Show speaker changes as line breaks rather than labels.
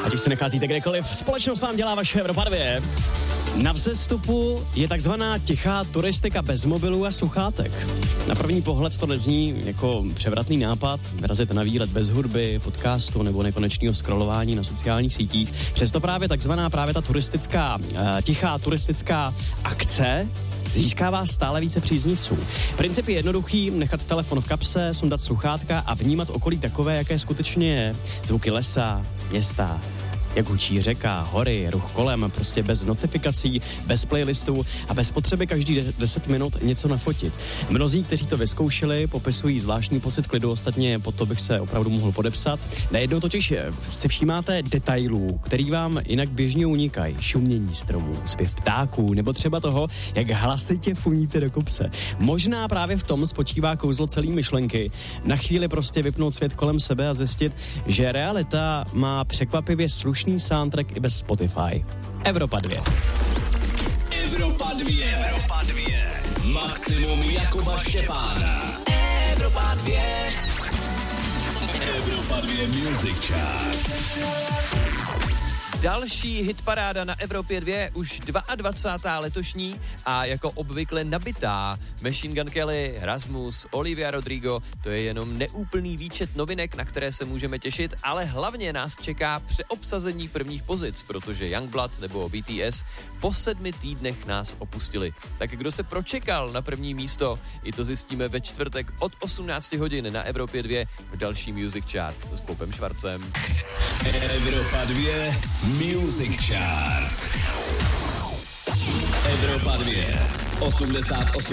Ať už se nacházíte kdekoliv, společnost vám dělá vaše Evropa 2. Na vzestupu je takzvaná tichá turistika bez mobilů a sluchátek. Na první pohled to nezní jako převratný nápad, vyrazit na výlet bez hudby, podcastu nebo nekonečného scrollování na sociálních sítích. Přesto právě ta tichá turistická akce získává stále více příznivců. Princip je jednoduchý, nechat telefon v kapse, sundat sluchátka a vnímat okolí takové, jaké skutečně je. Zvuky lesa, města, jak hučí řeka, hory, ruch kolem, prostě bez notifikací, bez playlistů a bez potřeby každý 10 minut něco nafotit. Mnozí, kteří to vyzkoušeli, popisují zvláštní pocit klidu, ostatně pod to bych se opravdu mohl podepsat. Najednou totiž si všímáte detailů, který vám jinak běžně unikají. Šumění stromů, zpěv ptáků nebo třeba toho, jak hlasitě funíte do kopce. Možná právě v tom spočívá kouzlo celé myšlenky. Na chvíli prostě vypnout svět kolem sebe a zjistit, že realita má překvapivě slušný soundtrack i bez Spotify. Evropa 2.
Evropa 2. Evropa 2. Maximum Jakuba Štěpána. Evropa 2. Evropa 2 Music Chart.
Další hitparáda na Evropě 2, už 22. letošní a jako obvykle nabitá. Machine Gun Kelly, Rasmus, Olivia Rodrigo, to je jenom neúplný výčet novinek, na které se můžeme těšit, ale hlavně nás čeká přeobsazení prvních pozic, protože Youngblood nebo BTS po 7 týdnech nás opustili. Tak kdo se pročekal na první místo, i to zjistíme ve čtvrtek od 18 hodin na Evropě 2 v další Music Chart s Popem Švarcem.
Evropa 2 Music Chart. Evropa 2 88